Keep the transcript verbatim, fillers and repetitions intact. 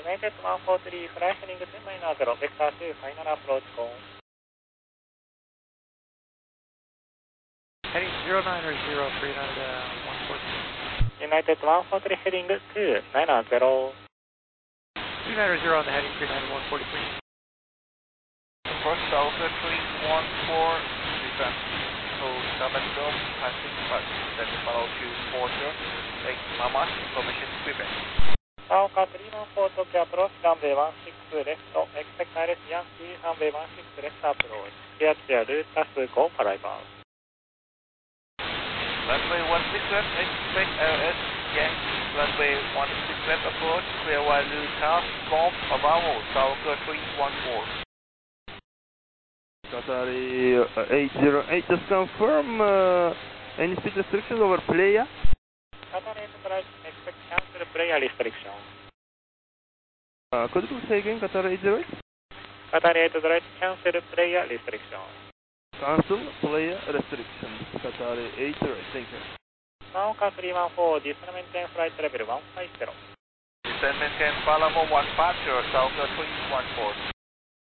United one four three, fly heading ten minus zero, vector two, final approach call. Heading zero nine or zero for United uh, one four three. United one four three, heading two nine zero. two nine or zero on the heading three nine one four three. First Southern three one four, descent to Southern Dome, passing fast, then follow to Porter, take Mama, information Quebec. Sauka three one four Tokyo approach, runway one six left, expect I R S Yankee, runway one six left approach. Clear clear, route pass, go for arrival. Runway one six left, expect I R S Yankee, runway one six left approach, clear one route pass, golf, arrival, Sauka three one four. Qatar eight zero eight, just confirm uh, any speed restrictions over Playa? Qatar eight zero eight, expect cancel Playa restriction. Uh, could you say again, Qatar eight zero eight? Qatar eight zero eight, cancel Playa restriction. Cancel Playa restrictions, Qatar eight zero eight, thank you. Sauka three one four, descend maintain flight level one five zero. Descend maintain follow one five zero, Sauka three one four.